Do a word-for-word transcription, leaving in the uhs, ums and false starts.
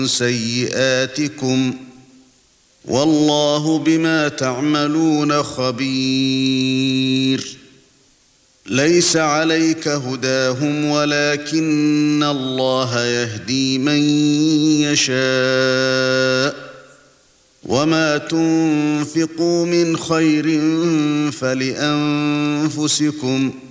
سيئاتكم والله بما تعملون خبير ليس عليك هداهم ولكن الله يهدي من يشاء وما تنفقوا من خير فلأنفسكم